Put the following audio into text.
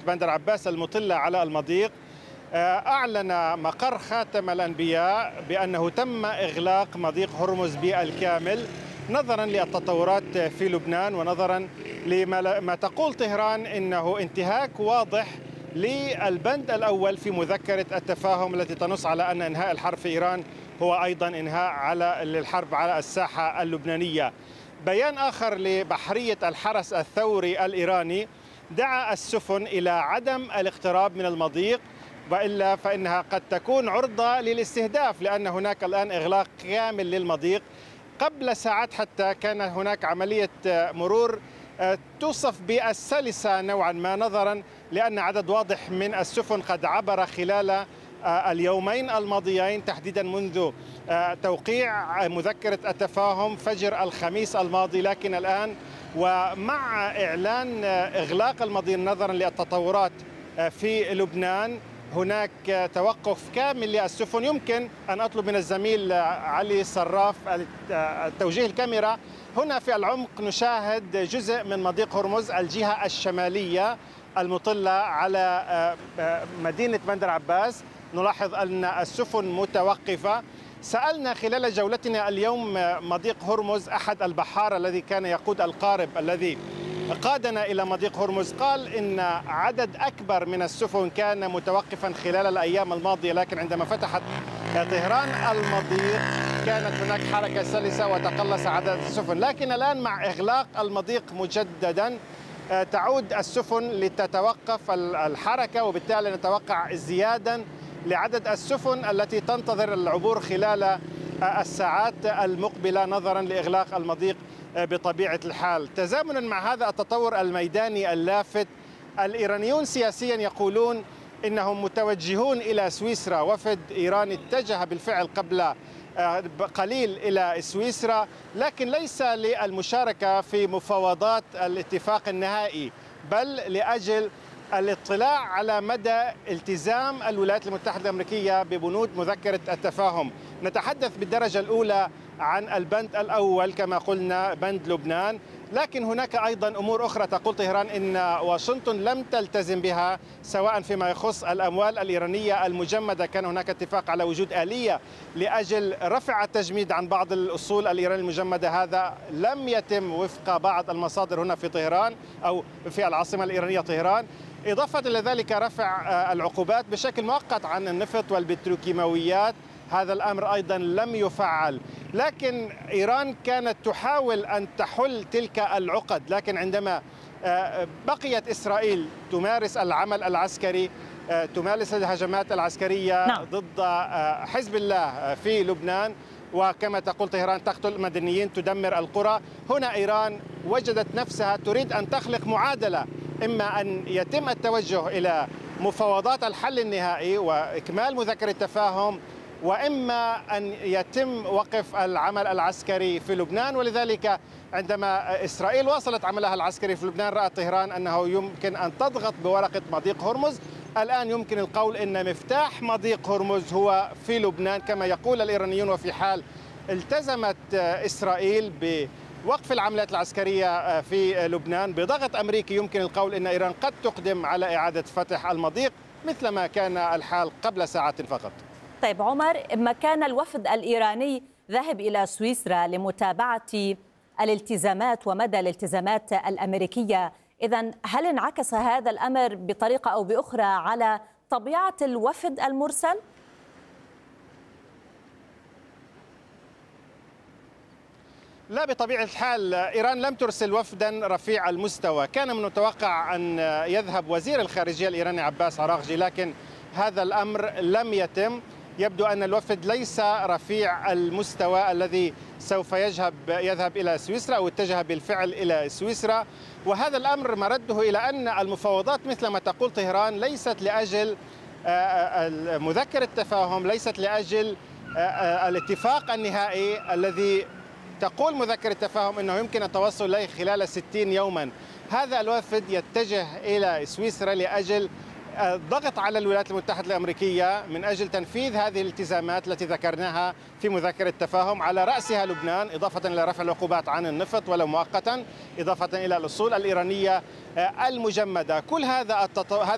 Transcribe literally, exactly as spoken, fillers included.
بندر عباس المطلة على المضيق، أعلن مقر خاتم الأنبياء بأنه تم إغلاق مضيق هرمز بالكامل نظرا للتطورات في لبنان، ونظرا لما تقول طهران إنه انتهاك واضح للبند الأول في مذكرة التفاهم التي تنص على أن إنهاء الحرب في إيران هو أيضا إنهاء على الحرب على الساحة اللبنانية. بيان آخر لبحرية الحرس الثوري الإيراني دعا السفن إلى عدم الاقتراب من المضيق، وإلا فإنها قد تكون عرضة للاستهداف، لأن هناك الآن إغلاق كامل للمضيق. قبل ساعات حتى كان هناك عملية مرور توصف بالسلسة نوعا ما، نظرا لأن عدد واضح من السفن قد عبر خلال اليومين الماضيين، تحديدا منذ توقيع مذكرة التفاهم فجر الخميس الماضي. لكن الآن ومع إعلان إغلاق المضيق نظرا للتطورات في لبنان هناك توقف كامل للسفن. يمكن أن أطلب من الزميل علي صراف توجيه الكاميرا. هنا في العمق نشاهد جزء من مضيق هرمز الجهة الشمالية المطلة على مدينة بندر عباس. نلاحظ أن السفن متوقفة. سألنا خلال جولتنا اليوم مضيق هرمز أحد البحارة الذي كان يقود القارب الذي قادنا إلى مضيق هرمز، قال إن عدد أكبر من السفن كان متوقفا خلال الأيام الماضية، لكن عندما فتحت طهران المضيق كانت هناك حركة سلسة وتقلص عدد السفن. لكن الآن مع إغلاق المضيق مجددا تعود السفن لتتوقف الحركة، وبالتالي نتوقع ازديادا لعدد السفن التي تنتظر العبور خلال الساعات المقبلة نظرا لإغلاق المضيق بطبيعة الحال. تزامنا مع هذا التطور الميداني اللافت، الإيرانيون سياسيا يقولون إنهم متوجهون إلى سويسرا. وفد إيراني اتجه بالفعل قبل قليل إلى سويسرا، لكن ليس للمشاركة في مفاوضات الاتفاق النهائي، بل لأجل الاطلاع على مدى التزام الولايات المتحدة الأمريكية ببنود مذكرة التفاهم. نتحدث بالدرجة الأولى عن البند الأول كما قلنا بند لبنان، لكن هناك أيضا أمور أخرى تقول طهران إن واشنطن لم تلتزم بها، سواء فيما يخص الأموال الإيرانية المجمدة. كان هناك اتفاق على وجود آلية لأجل رفع التجميد عن بعض الأصول الإيرانية المجمدة، هذا لم يتم وفق بعض المصادر هنا في طهران أو في العاصمة الإيرانية طهران. إضافة إلى ذلك رفع العقوبات بشكل مؤقت عن النفط والبتروكيماويات، هذا الأمر أيضا لم يفعل. لكن إيران كانت تحاول أن تحل تلك العقد، لكن عندما بقيت إسرائيل تمارس العمل العسكري، تمارس الهجمات العسكرية نعم. ضد حزب الله في لبنان، وكما تقول طهران تقتل مدنيين تدمر القرى، هنا إيران وجدت نفسها تريد أن تخلق معادلة، إما أن يتم التوجه إلى مفاوضات الحل النهائي وإكمال مذكرة التفاهم، وإما أن يتم وقف العمل العسكري في لبنان. ولذلك عندما إسرائيل واصلت عملها العسكري في لبنان رأت طهران أنه يمكن أن تضغط بورقة مضيق هرمز. الآن يمكن القول أن مفتاح مضيق هرمز هو في لبنان كما يقول الإيرانيون، وفي حال التزمت إسرائيل بوقف العمليات العسكرية في لبنان بضغط أمريكي، يمكن القول أن إيران قد تقدم على إعادة فتح المضيق مثل ما كان الحال قبل ساعات فقط. طيب عمر، ما كان الوفد الإيراني ذهب إلى سويسرا لمتابعة الالتزامات ومدى الالتزامات الأمريكية، إذن هل انعكس هذا الأمر بطريقة أو بأخرى على طبيعة الوفد المرسل؟ لا، بطبيعة الحال إيران لم ترسل وفدا رفيع المستوى. كان من المتوقع أن يذهب وزير الخارجية الإيراني عباس عراغجي، لكن هذا الأمر لم يتم. يبدو أن الوفد ليس رفيع المستوى الذي سوف يذهب يذهب إلى سويسرا أو اتجه بالفعل إلى سويسرا، وهذا الأمر مرده إلى أن المفاوضات مثل ما تقول طهران ليست لأجل مذكرة التفاهم، ليست لأجل الاتفاق النهائي الذي تقول مذكرة التفاهم أنه يمكن التوصل إليه خلال ستين يوما. هذا الوفد يتجه إلى سويسرا لأجل ضغط على الولايات المتحدة الأمريكية من أجل تنفيذ هذه الالتزامات التي ذكرناها في مذكرة التفاهم، على رأسها لبنان، إضافة إلى رفع العقوبات عن النفط ولو مؤقتا، إضافة إلى الأصول الإيرانية المجمدة. كل هذا التطو...